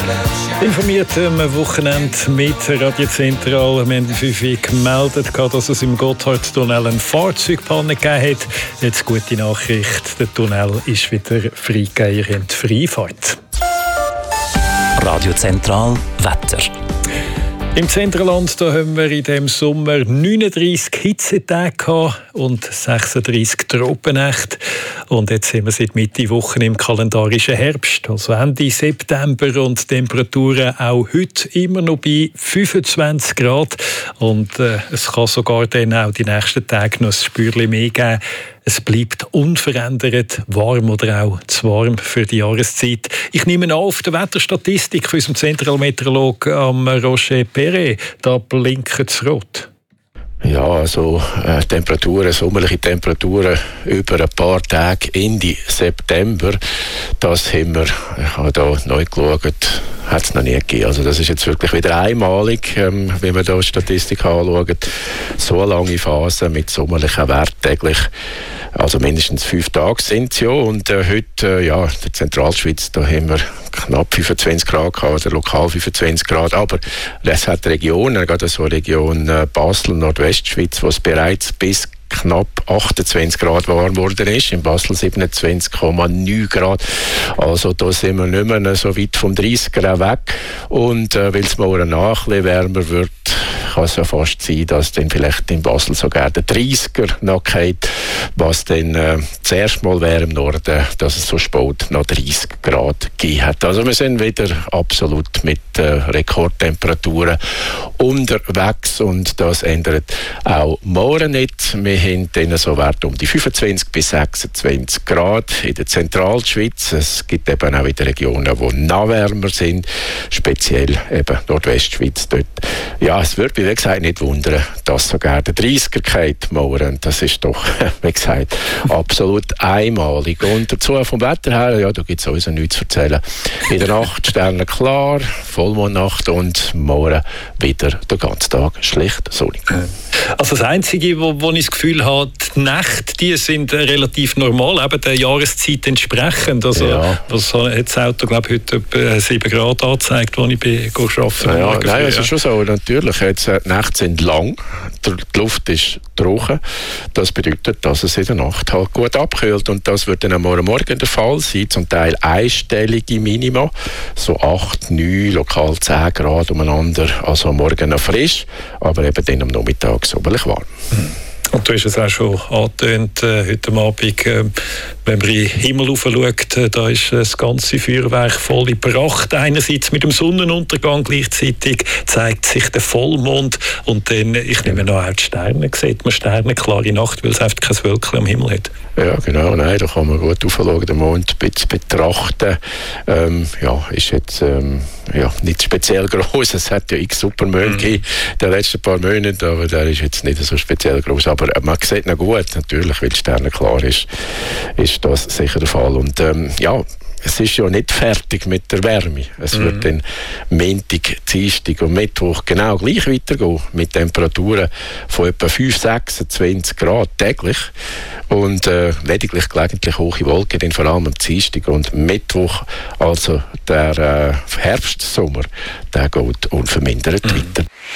Informiert am Wochenende mit Radio Zentral. Wir haben 5 Uhr gemeldet, dass es im Gotthardtunnel eine Fahrzeugpanne gegeben hat. Jetzt gute Nachricht, der Tunnel ist wieder freigegeben. Ihr habt Freifahrt. Radio Zentral Wetter. Im Zentralland da haben wir in diesem Sommer 39 Hitzetage und 36 Tropennächte. Und jetzt sind wir seit Mitte Woche im kalendarischen Herbst, also Ende September, und Temperaturen auch heute immer noch bei 25 Grad. Und es kann sogar dann auch die nächsten Tage noch ein Spürchen mehr geben. Es bleibt unverändert warm oder auch zu warm für die Jahreszeit. Ich nehme an, auf der Wetterstatistik von unserem Zentralmeteorologen Roger Perret, da blinkt es rot. Ja, also Temperaturen, sommerliche Temperaturen über ein paar Tage Ende September, das haben wir, ich habe da neu geschaut, hat es noch nie gegeben. Also das ist jetzt wirklich wieder einmalig, wenn wir da die Statistik anschauen. So eine lange Phase mit sommerlichen Werten täglich, also mindestens 5 Tage sind es ja. Und heute, ja, in der Zentralschweiz, da haben wir knapp 25 Grad gehabt, oder lokal 25 Grad. Aber es hat Regionen, gerade so Region Basel, Nordwestschweiz, wo es bereits bis knapp 28 Grad warm geworden ist. In Basel 27,9 Grad. Also da sind wir nicht mehr so weit vom 30er weg. Und weil es morgen nach wärmer wird, kann es ja fast sein, dass dann vielleicht in Basel sogar der 30er noch geht, was dann zuerst mal wäre im Norden, dass es so spät noch 30 Grad gegeben hat. Also wir sind wieder absolut mit Rekordtemperaturen unterwegs und das ändert auch morgen nicht. Wir haben dann so Werte um die 25 bis 26 Grad in der Zentralschweiz. Es gibt eben auch wieder Regionen, die noch wärmer sind, speziell eben Nordwestschweiz dort. Ja, es würde mich, wie gesagt, nicht wundern, dass sogar der 30er geht morgen. Das ist doch, wie gesagt, absolut einmalig. Und dazu vom Wetter her, ja, da gibt es sowieso nichts zu erzählen. In der Nacht Sterne klar, Vollmondnacht und morgen wieder den ganzen Tag schlicht sonnig. Also das Einzige, wo ich das Gefühl habe, die Nächte, die sind relativ normal, eben der Jahreszeit entsprechend. Also ja. Was hat das Auto, glaube ich, heute etwa 7 Grad angezeigt, als ich arbeiten ja, nein, es ist schon so. Natürlich, jetzt, die Nächte sind lang, die Luft ist trocken. Das bedeutet, dass es in der Nacht halt gut abkühlt. Und das wird dann am Morgen der Fall sein. Zum Teil einstellige Minima, so 8, 9, lokal 10 Grad umeinander. Also am Morgen noch frisch, aber eben dann am Nachmittag sommerlich warm. Und du hast es auch schon angetönt, heute Abend, wenn man in den Himmel rauf schaut, da ist das ganze Feuerwerk voll in Pracht. Einerseits mit dem Sonnenuntergang, gleichzeitig zeigt sich der Vollmond und dann, ich nehme noch auch die Sterne, sieht man Sterne, klare Nacht, weil es einfach kein Wölkchen am Himmel hat. Ja, genau, nein, da kann man gut aufschauen, den Mond ein bisschen betrachten. Ja, ist jetzt ja, nicht speziell groß. Es hat ja x Supermonde gegeben in den letzten paar Monaten, aber der ist jetzt nicht so speziell groß. Aber man sieht noch gut, natürlich, weil die Sterne klar ist das sicher der Fall. Und ja, es ist ja nicht fertig mit der Wärme. Es wird dann Montag, Dienstag und Mittwoch genau gleich weitergehen mit Temperaturen von etwa 5, 26 Grad täglich und lediglich gelegentlich hohe Wolken, dann vor allem am Dienstag und Mittwoch. Also der Herbstsommer, der geht unvermindert weiter.